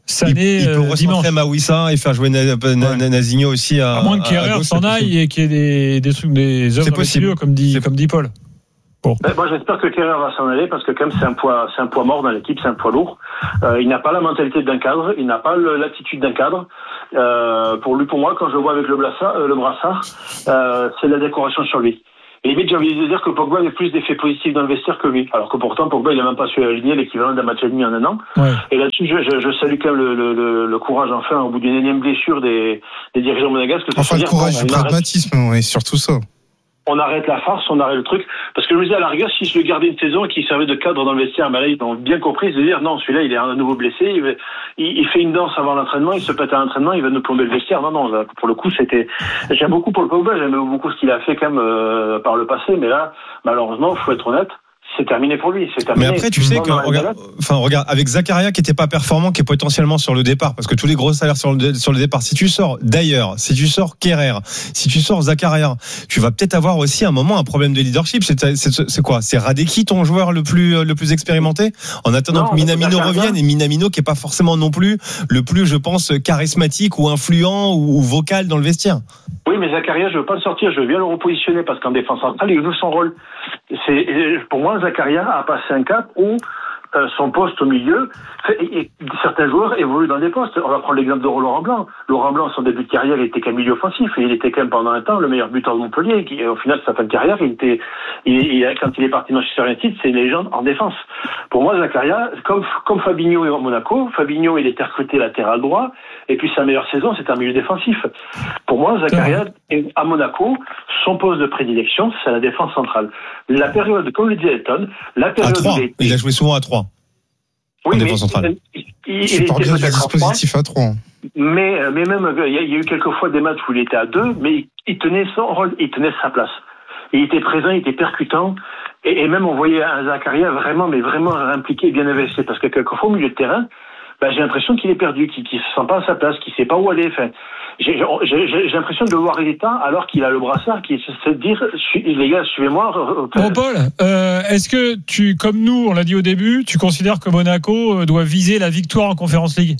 Speaker 2: Sané,
Speaker 1: il, il peut
Speaker 2: euh,
Speaker 1: recentrer Mawissa et faire jouer Na- Na- Na- Nazinho aussi à.
Speaker 2: À moins que Kerrer s'en aille et qu'il y ait des, des trucs, des œuvres
Speaker 1: C'est possible,
Speaker 2: comme dit, comme dit Paul. Bon.
Speaker 10: Ben, moi, j'espère que Kerrer va s'en aller parce que quand même c'est un poids, c'est un poids mort dans l'équipe, c'est un poids lourd. Euh, il n'a pas la mentalité d'un cadre, il n'a pas le, l'attitude d'un cadre. Euh, pour lui, pour moi, quand je le vois avec le brassard, euh, le brassard, euh, c'est la décoration sur lui. Et limite, j'ai envie de dire que Pogba avait plus d'effets positifs dans le vestiaire que lui. Alors que pourtant, Pogba, il n'a même pas su aligner l'équivalent d'un match et demi en un an.
Speaker 2: Ouais.
Speaker 10: Et là-dessus, je, je, je salue quand même le, le, le, le courage, enfin, au bout d'une énième blessure des, des dirigeants monégasques.
Speaker 3: Enfin, le courage
Speaker 10: bon,
Speaker 3: du pragmatisme, oui, surtout ça.
Speaker 10: On arrête la farce, on arrête le truc. Parce que je me disais, à la rigueur, si je le gardais une saison et qu'il servait de cadre dans le vestiaire, ben là, ils ont bien compris, de dire, non, celui-là, il est à nouveau blessé, il, va, il, il fait une danse avant l'entraînement, il se pète à l'entraînement, il va nous plomber le vestiaire. Non, non, là, pour le coup, c'était, j'aime beaucoup Paul Pogba, j'aime beaucoup ce qu'il a fait quand même, euh, par le passé, mais là, malheureusement, faut être honnête, c'est terminé pour lui. C'est terminé.
Speaker 1: Mais après, tu sais que, regarde, enfin, regarde, avec Zakaria qui était pas performant, qui est potentiellement sur le départ, parce que tous les gros salaires sur le, sur le départ, si tu sors, d'ailleurs, si tu sors Kerrer, si tu sors Zakaria, tu vas peut-être avoir aussi à un moment un problème de leadership. C'est, c'est, c'est quoi? C'est Radeki ton joueur le plus, le plus expérimenté? En attendant non, que Minamino revienne, et Minamino qui est pas forcément non plus le plus, je pense, charismatique ou influent ou, ou vocal dans le vestiaire.
Speaker 10: Oui, mais Zakaria, je veux pas le sortir, je veux bien le repositionner parce qu'en défense centrale, il joue son rôle. C'est, pour moi, Zakaria a passé un cap où euh, son poste au milieu, et, et certains joueurs évoluent dans des postes. On va prendre l'exemple de Laurent Blanc. Laurent Blanc, son début de carrière, il était qu'un milieu offensif, et il était quand même pendant un temps le meilleur buteur de Montpellier. Qui, au final de sa fin de carrière, il était, il, il, quand il est parti de Manchester United, c'est une légende en défense. Pour moi, Zakaria, comme, comme Fabinho est à Monaco, Fabinho, il était recruté latéral droit, et puis sa meilleure saison, c'est un milieu défensif. Pour moi, Zakaria, à Monaco, son poste de prédilection, c'est la défense centrale. La période, comme le disait Elton, la période...
Speaker 1: À trois. Il, il a joué souvent à trois.
Speaker 10: Oui, mais
Speaker 1: centrale.
Speaker 10: il, il,
Speaker 3: il était bien du dispositif à trois.
Speaker 10: Mais, mais même, il y, a, il y a eu quelques fois des matchs où il était à deux, mais il, il tenait son rôle, il tenait sa place. Il était présent, il était percutant, et, et même on voyait un Zakaria vraiment, mais vraiment impliqué et bien investi, parce que quelquefois au milieu de terrain, ben, j'ai l'impression qu'il est perdu, qu'il ne se sent pas à sa place, qu'il ne sait pas où aller. Enfin, j'ai, j'ai, j'ai l'impression de le voir hésitant alors qu'il a le brassard, qui se dit, les gars, suivez-moi.
Speaker 2: Bon, Paul, euh, est-ce que tu, comme nous, on l'a dit au début, tu considères que Monaco doit viser la victoire en Conference League?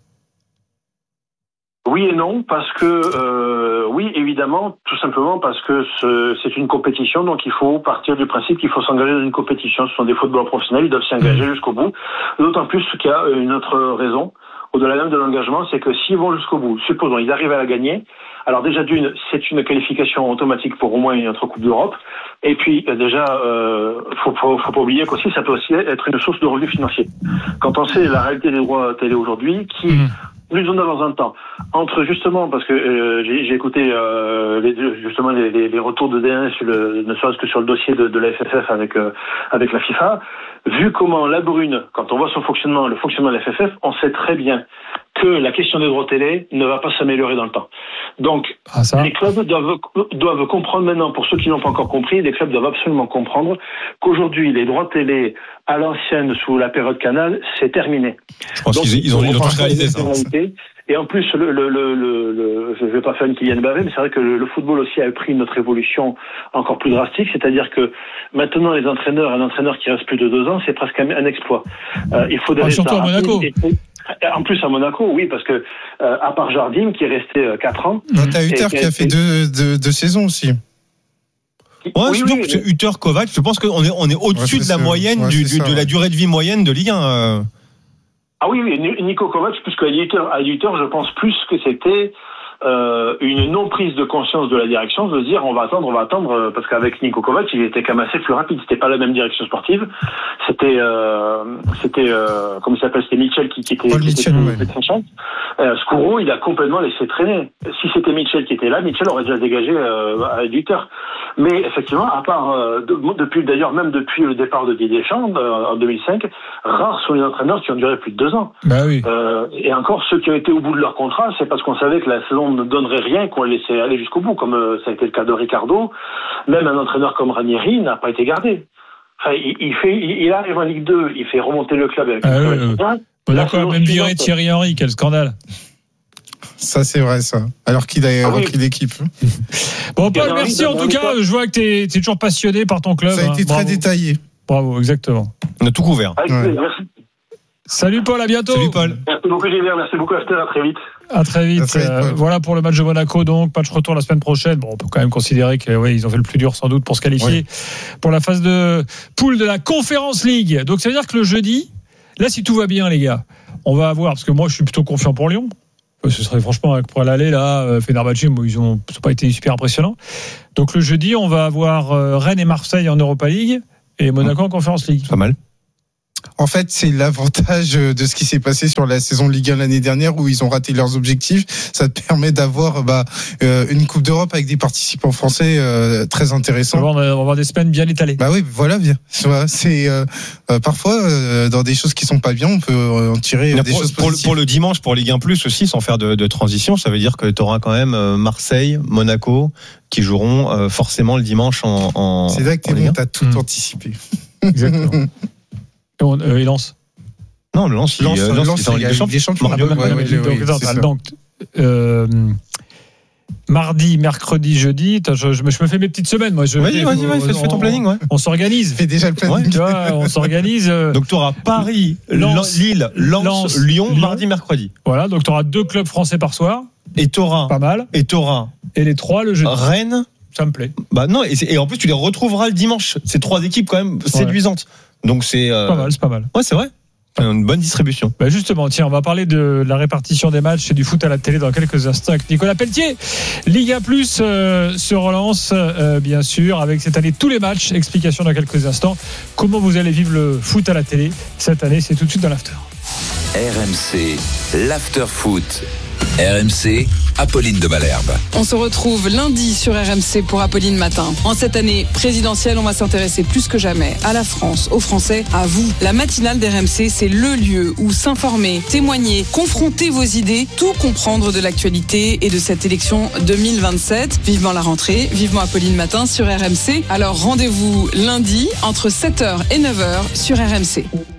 Speaker 10: Oui et non, parce que euh, oui, évidemment, tout simplement parce que ce, c'est une compétition, donc il faut partir du principe qu'il faut s'engager dans une compétition. Ce sont des footballeurs professionnels, ils doivent s'engager jusqu'au bout. D'autant plus qu'il y a une autre raison, au-delà même de l'engagement, c'est que s'ils vont jusqu'au bout, supposons ils arrivent à la gagner, alors déjà d'une, c'est une qualification automatique pour au moins une autre Coupe d'Europe. Et puis déjà, euh, faut, faut, faut pas oublier qu'aussi ça peut aussi être une source de revenus financiers. Quand on sait la réalité des droits télé aujourd'hui, qui mmh. nous en avons un temps entre justement parce que euh, j'ai, j'ai écouté euh, les, justement les, les, les retours de D un sur le, ne serait-ce que sur le dossier de, de la F F F avec euh, avec la FIFA. Vu comment la Brune, quand on voit son fonctionnement, le fonctionnement de la F F F, on sait très bien que la question des droits télé ne va pas s'améliorer dans le temps. Donc, ah, ça. les clubs doivent, doivent comprendre maintenant, pour ceux qui n'ont pas encore compris, les clubs doivent absolument comprendre qu'aujourd'hui, les droits télé à l'ancienne, sous la période Canal, c'est terminé.
Speaker 1: Je pense Donc, qu'ils ils ont, ils ont tous réalisé ça.
Speaker 10: Et en plus, le, le, le, le, le, je ne vais pas faire une Kylian Mbappé, mais c'est vrai que le, le football aussi a pris notre évolution encore plus drastique, c'est-à-dire que maintenant, les entraîneurs, un entraîneur qui reste plus de deux ans, c'est presque un, un exploit. Euh, il faut des
Speaker 2: ah, surtout à Monaco.
Speaker 10: Et, et, en plus à Monaco, oui, parce que euh, à part Jardim qui est resté euh, quatre ans.
Speaker 3: Non, t'as Hutter qui a fait deux, deux, deux saisons aussi.
Speaker 1: Ouais, oui, je oui, pense que mais... Hutter, Kovac, je pense qu'on est, on est au-dessus ouais, de la moyenne, ouais, du, du, ça, de ouais. la durée de vie moyenne de Ligue un. Euh...
Speaker 10: Ah oui, oui, Nico Kovac, puisque à Hutter, à Hutter, je pense plus que c'était euh, une non prise de conscience de la direction, de se dire on va attendre, on va attendre, parce qu'avec Nico Kovac, il était quand même assez plus rapide. C'était pas la même direction sportive. C'était, euh, c'était, euh, comment il s'appelle, c'était Mitchell qui, qui était.
Speaker 3: Paul Mitchell,
Speaker 10: était ouais. euh, Scuro, il a complètement laissé traîner. Si c'était Mitchell qui était là, Mitchell aurait déjà dégagé euh, à Hutter. Mais effectivement, à part euh, de, depuis d'ailleurs même depuis le départ de Didier Deschamps euh, en deux mille cinq, rares sont les entraîneurs qui ont duré plus de deux ans.
Speaker 2: Bah oui.
Speaker 10: Euh, et encore ceux qui ont été au bout de leur contrat, c'est parce qu'on savait que la saison ne donnerait rien, qu'on les laissait aller jusqu'au bout, comme euh, ça a été le cas de Ricardo. Même un entraîneur comme Ranieri n'a pas été gardé. Enfin, il, il fait, il, il arrive en Ligue deux, il fait remonter le club avec.
Speaker 2: Ah oui, oui. Monaco a même viré Thierry Henry, quel scandale.
Speaker 3: Ça, c'est vrai, ça. Alors qu'il a ah repris oui. l'équipe.
Speaker 2: Bon, Paul, merci en tout cas. Je vois que tu es toujours passionné par ton club.
Speaker 3: Ça a été hein. très
Speaker 2: Bravo.
Speaker 3: détaillé.
Speaker 2: Bravo, exactement.
Speaker 1: On a tout couvert.
Speaker 10: Ouais. Merci.
Speaker 2: Salut Paul, à bientôt.
Speaker 1: Salut Paul.
Speaker 10: Merci beaucoup Gilbert, merci beaucoup Esther, à très vite.
Speaker 2: À très vite.
Speaker 3: À très vite,
Speaker 2: Euh, voilà pour le match de Monaco, donc match retour la semaine prochaine. Bon, on peut quand même considérer que ouais, ils ont fait le plus dur sans doute pour se qualifier
Speaker 3: Oui.
Speaker 2: pour la phase de poule de la Conference League. Donc ça veut dire que le jeudi, là si tout va bien les gars, on va avoir, parce que moi je suis plutôt confiant pour Lyon. Ce serait franchement pour l'aller là, Fenerbahçe, bon, ils ont, ça n'a pas été super impressionnant. Donc le jeudi, on va avoir Rennes et Marseille en Europa League et Monaco en Conference League.
Speaker 1: Pas mal.
Speaker 3: En fait, c'est l'avantage de ce qui s'est passé sur la saison de Ligue un l'année dernière où ils ont raté leurs objectifs. Ça te permet d'avoir bah, euh, une Coupe d'Europe avec des participants français euh, très intéressants.
Speaker 2: On va, avoir, on va avoir des semaines bien étalées.
Speaker 3: Bah oui, voilà, bien. C'est euh, euh, parfois euh, dans des choses qui sont pas bien, on peut en tirer
Speaker 1: Mais
Speaker 3: des
Speaker 1: pour,
Speaker 3: choses
Speaker 1: pour,
Speaker 3: positives.
Speaker 1: pour le dimanche, pour Ligue un plus aussi, sans faire de, de transition, ça veut dire que tu auras quand même Marseille, Monaco qui joueront euh, forcément le dimanche en, en
Speaker 3: C'est là que t'es
Speaker 1: en Ligue
Speaker 3: bon,
Speaker 1: un.
Speaker 3: t'as tout
Speaker 2: Mmh.
Speaker 3: anticipé.
Speaker 2: Exactement. Et on, euh, il lance.
Speaker 1: Non, le Lens,
Speaker 3: Lens,
Speaker 1: il, euh,
Speaker 3: Lens,
Speaker 1: Lens, il est en
Speaker 3: c'est
Speaker 1: Ligue
Speaker 3: la
Speaker 1: des
Speaker 3: Ligue
Speaker 1: Champions.
Speaker 3: des Champions.
Speaker 1: Mario
Speaker 3: Ah,
Speaker 1: Balotelli.
Speaker 3: ouais, ouais,
Speaker 2: donc,
Speaker 3: oui,
Speaker 2: attends,
Speaker 3: c'est ça.
Speaker 2: donc, euh, mardi, mercredi, jeudi. Attends, je, je, me, je me fais mes petites semaines, moi. Je,
Speaker 1: Vas-y, vas-y, vas-y, fais, fais ton planning, ouais.
Speaker 2: On s'organise.
Speaker 3: Fais déjà le planning.
Speaker 2: Ouais, tu vois, on s'organise. euh,
Speaker 1: Donc tu auras Paris,
Speaker 2: Lens,
Speaker 1: Lille, Lens,
Speaker 2: Lens,
Speaker 1: Lyon,
Speaker 2: Lyon.
Speaker 1: mardi, mercredi.
Speaker 2: Voilà, donc tu auras deux clubs français par soir.
Speaker 1: Et t'auras,
Speaker 2: Pas mal.
Speaker 1: et t'auras
Speaker 2: Et les trois le jeudi.
Speaker 1: Rennes.
Speaker 2: Ça me plaît.
Speaker 1: Bah non, et, c'est- et en plus tu les retrouveras le dimanche. C'est trois équipes quand même séduisantes. Donc c'est euh,
Speaker 2: Pas mal, c'est pas mal.
Speaker 1: ouais, c'est vrai. Une bonne distribution.
Speaker 2: Bah justement, tiens, on va parler de la répartition des matchs et du foot à la télé dans quelques instants avec Nicolas Pelletier. Ligue un plus euh, se relance, euh, bien sûr, avec cette année tous les matchs. Explication dans quelques instants. Comment vous allez vivre le foot à la télé cette année? C'est tout de suite dans l'after.
Speaker 5: R M C, l'after foot. R M C, Apolline de Malherbe.
Speaker 11: On se retrouve lundi sur R M C pour Apolline Matin. En cette année présidentielle, on va s'intéresser plus que jamais à la France, aux Français, à vous. La matinale d'R M C, c'est le lieu où s'informer, témoigner, confronter vos idées, tout comprendre de l'actualité et de cette élection deux mille vingt-sept. Vivement la rentrée, vivement Apolline Matin sur R M C. Alors rendez-vous lundi entre sept heures et neuf heures sur R M C.